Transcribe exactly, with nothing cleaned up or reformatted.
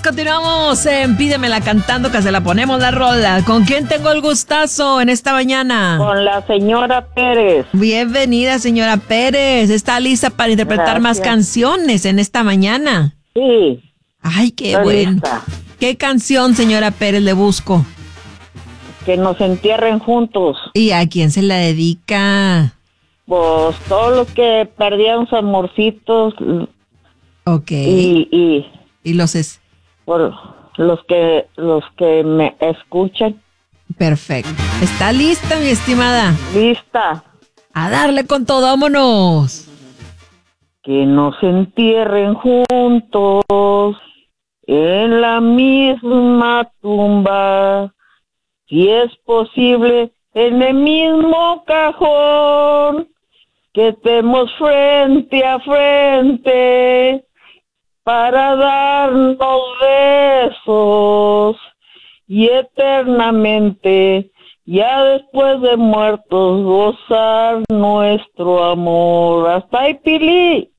continuamos en Pídemela cantando, que se la ponemos la rola. ¿Con quién tengo el gustazo en esta mañana? Con la señora Pérez. Bienvenida, señora Pérez. ¿Está lista para interpretar Gracias. más canciones en esta mañana? Sí. Ay, qué Estoy bueno. lista. ¿Qué canción, señora Pérez, le busco? Que nos entierren juntos. ¿Y a quién se la dedica? Pues todos los que perdieron sus amorcitos. Ok. Y, y Y los es... por los que los que me escuchan. Perfecto. ¿Está lista, mi estimada? Lista. A darle con todo, vámonos. Que nos entierren juntos en la misma tumba, si es posible en el mismo cajón, que estemos frente a frente para darnos besos y eternamente, ya después de muertos, gozar nuestro amor. Hasta ahí, Pili.